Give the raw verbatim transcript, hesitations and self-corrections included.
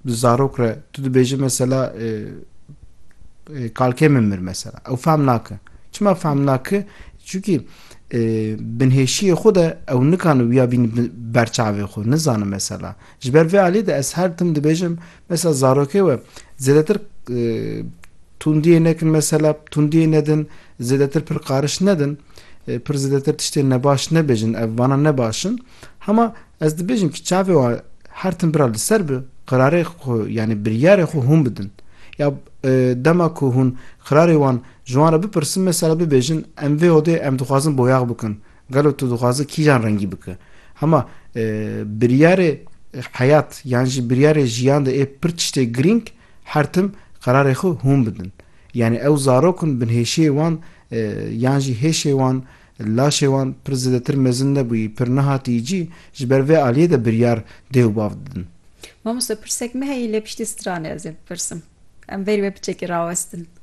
bi zarok re tu dibêjî mesela kalkê min mir mesela ew fehm nake. Çima fehm nake? Çünkü binhêşiyê xwe de ew nikane wiya bînin ber çavê xwe, nizanin mesela. Ji ber vê alî de ez her tim dibêjim mesela zarokê we zêdetir tundiyê nekin mesela, tundiyê nedin, zêdetir pir qarîş nedin, pir zêdetir tiştê nebaş nebêjin, ev vana nebaşin. Hema ez dibêjim ki çavê wan her tim bira li ser bi, qirarê xwe yani biryarê xwe hûn bidin. Ya dema ku hûn qirarê wan ji wan re bipirsin mesela bibêjin em vê odê em dixwazin boyax bikin. Gelo tu dixwazî kîjan rengî bike. Hema biryarê hayat yan jî biryarê jiyan de ê pir tiştê girîng her tim qirarê xwe hûn bidin. Yani ew zarokin binhêşiyê wan yan jî hêşê wan, laşê wan pir zêdetir mezin nebûyî, pir nehatî cî ji ber vê aliyê de biryar dê û bav didin. Mamoste pirsek me heye lê piştî stranê ez ê bipirsim. Em verî ve piçekî rawestin.